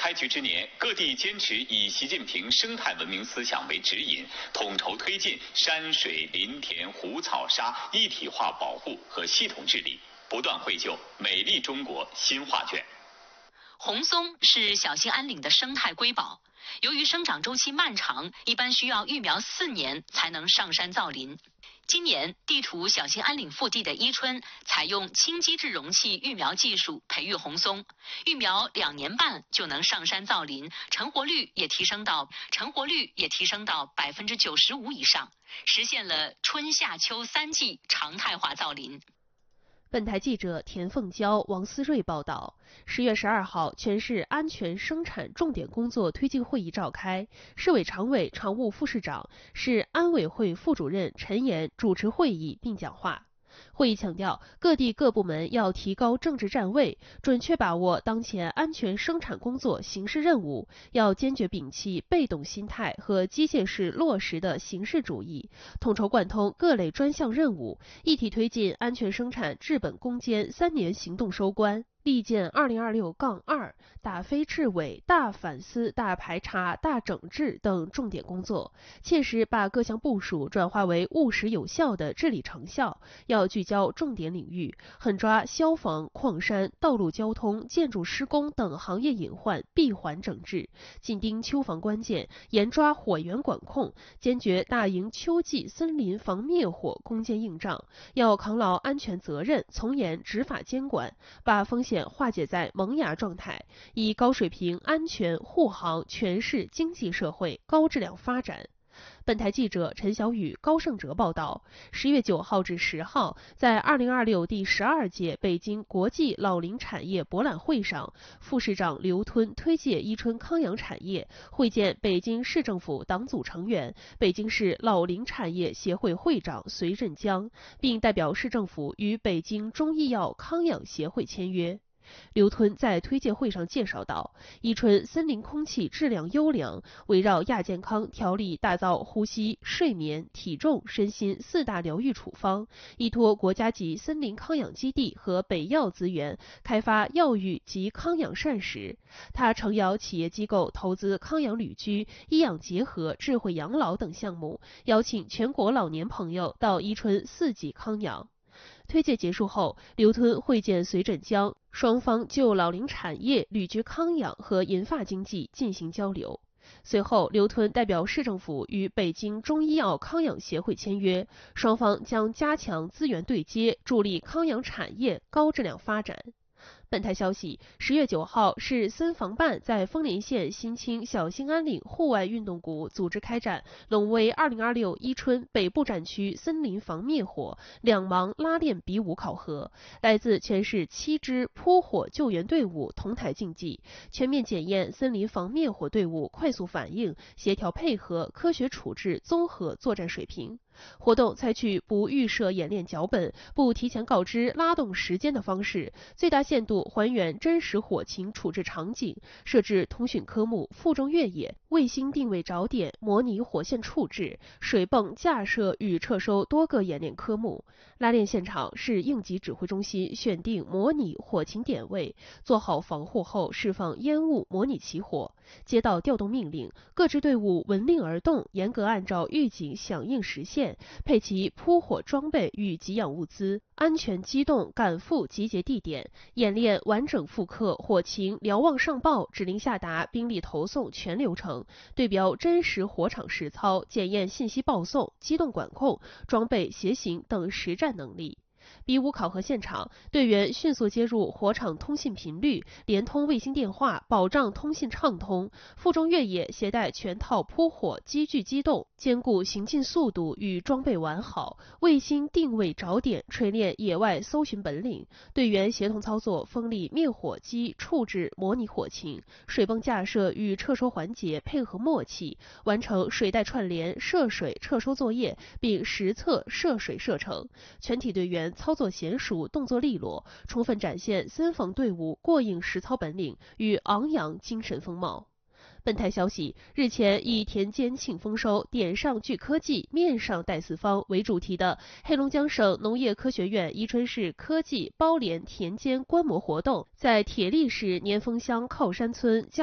开局之年，各地坚持以习近平生态文明思想为指引，统筹推进山水林田湖草沙一体化保护和系统治理，不断绘就美丽中国新画卷。 红松是小兴安岭的生态瑰宝，由于生长周期漫长，一般需要育苗4年才能上山造林。今年地处小兴安岭腹地的伊春，采用轻基质容器育苗技术培育红松，育苗2年半就能上山造林，成活率也提升到95%以上，实现了春夏秋3季常态化造林。 本台记者田凤娇、王思睿报道，10月12号，全市安全生产重点工作推进会议召开，市委常委、常务副市长、市安委会副主任陈岩主持会议并讲话。会议强调，各地各部门要提高政治站位，准确把握当前安全生产工作形势任务，要坚决摒弃被动心态和机械式落实的形式主义，统筹贯通各类专项任务，一体推进安全生产治本攻坚3年行动收官。力建2026-2打非治伪、大反思、大排查、大整治等重点工作，切实把各项部署转化为务实有效的治理成效。要聚焦重点领域，狠抓消防、矿山、道路交通、建筑施工等行业隐患闭环整治，紧盯秋防关键，严抓火源管控，坚决大营秋季森林防灭火攻坚硬仗。要扛牢安全责任，从严执法监管，把风险化解在萌芽状态，以高水平安全护航全市经济社会高质量发展。本台记者陈小雨、高胜哲报道，10月9号至10号，在2026第12届北京国际老龄产业博览会上，副市长刘吞推介伊春康养产业，会见北京市政府党组成员、北京市老龄产业协会会长隋振江，并代表市政府与北京中医药康养协会签约。刘吞在推介会上介绍到，伊春森林空气质量优良，围绕亚健康调理打造呼吸、睡眠、体重、身心4大疗愈处方，依托国家级森林康养基地和北药资源，开发药浴及康养膳食。他诚邀企业机构投资康养旅居、医养结合、智慧养老等项目，邀请全国老年朋友到伊春4季康养。推介结束后，刘吞会见隋振江，双方就老龄产业、旅居康养和银发经济进行交流。随后，刘吞代表市政府与北京中医药康养协会签约，双方将加强资源对接，助力康养产业高质量发展。本台消息，10月9号，市森防办在丰连县新清小兴安岭户外运动谷组织开展龙威2026伊春北部战区森林防灭火2盲拉练比武考核，来自全市7支扑火救援队伍同台竞技，全面检验森林防灭火队伍快速反应、协调配合、科学处置综合作战水平。活动采取不预设演练脚本、不提前告知拉动时间的方式，最大限度还原真实火情处置场景，设置通讯科目、负重越野、卫星定位找点、模拟火线处置、水泵架设与撤收多个演练科目。拉练现场是应急指挥中心选定模拟火情点位，做好防护后释放烟雾模拟起火。接到调动命令，各支队伍闻令而动，严格按照预警响应实现，配齐扑火装备与给养物资，安全机动赶赴集结地点，演练完整复刻火情瞭望上报、指令下达、兵力投送全流程，对标真实火场实操，检验信息报送、机动管控、装备协行等实战能力。比武考核现场，队员迅速接入火场通信频率，连通卫星电话，保障通信畅通。负重越野携带全套扑火机具机动，兼顾行进速度与装备完好。卫星定位找点，锤炼野外搜寻本领。队员协同操作风力灭火机处置模拟火情，水泵架设与撤收环节配合默契，完成水带串联、涉水撤收作业，并实测涉水射程。全体队员操作娴熟，动作利落，充分展现森防队伍过硬实操本领与昂扬精神风貌。本台消息，日前以田间庆丰收，点上聚科技，面上带四方为主题的黑龙江省农业科学院伊春市科技包联田间观摩活动，在铁力市年丰乡靠山村